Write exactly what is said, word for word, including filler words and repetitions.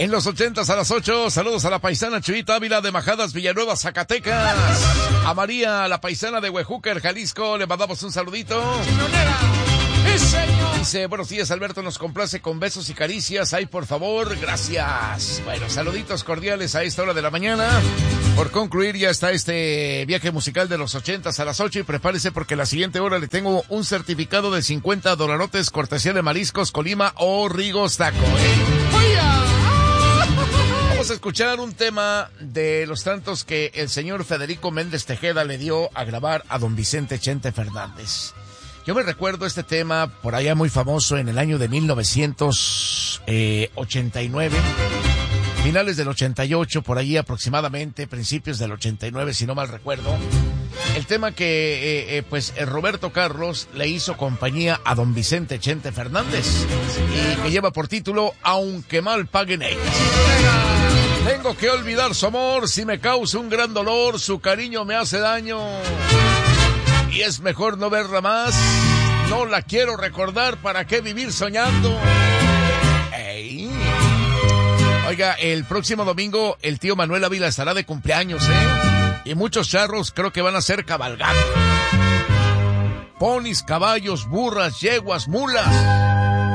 En los ochentas a las ocho, saludos a la paisana Chuyita Ávila de Majadas, Villanueva, Zacatecas. A María, la paisana de Huejúcar, Jalisco, le mandamos un saludito. Dice, buenos días, Alberto, nos complace con besos y caricias. Ay, por favor, gracias. Bueno, saluditos cordiales a esta hora de la mañana. Por concluir, ya está este viaje musical de los ochentas a las ocho y prepárese porque la siguiente hora le tengo un certificado de cincuenta dolarotes cortesía de Mariscos Colima o Rigos Taco, ¿eh? Vamos a escuchar un tema de los tantos que el señor Federico Méndez Tejeda le dio a grabar a don Vicente Chente Fernández. Yo me recuerdo este tema por allá muy famoso en el año de mil novecientos ochenta y nueve, finales del ochenta y ocho, por allí aproximadamente, principios del ochenta y nueve, si no mal recuerdo. El tema que, eh, eh, pues, eh, Roberto Carlos le hizo compañía a don Vicente Chente Fernández y que lleva por título Aunque mal paguen ellos. Tengo que olvidar su amor, si me causa un gran dolor, su cariño me hace daño. Y es mejor no verla más, no la quiero recordar, ¿para qué vivir soñando? Ey. Oiga, el próximo domingo el tío Manuel Ávila estará de cumpleaños, ¿eh? Y muchos charros creo que van a ser cabalgando. Ponis, caballos, burras, yeguas, mulas.